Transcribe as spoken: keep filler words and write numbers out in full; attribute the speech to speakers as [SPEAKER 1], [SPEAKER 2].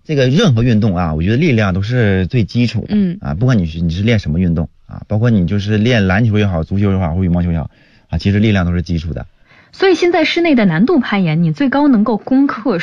[SPEAKER 1] 这个任何运动啊，我觉得力量都是最基础的。
[SPEAKER 2] 嗯
[SPEAKER 1] 啊，不管你是你是练什么运动啊，包括你就是练篮球也好，足球也好，或羽毛球也好啊，其实力量都是基础的。
[SPEAKER 2] 所以现在室内的难度攀岩，你最高能够攻克